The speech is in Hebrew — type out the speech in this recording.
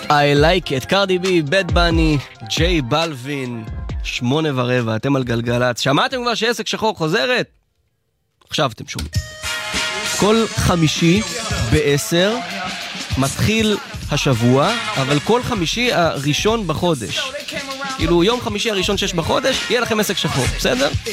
I like it, קרדי בי, בד בני, ג'יי בלווין, 8:15, אתם על גלגלץ. שמעתם כבר שעסק שחור חוזרת? עכשיו אתם שומעים. כל חמישי ב-10 מתחיל השבוע, אבל כל חמישי הראשון בחודש. כאילו יום חמישי הראשון 6 בחודש, יהיה לכם עסק שחור, בסדר?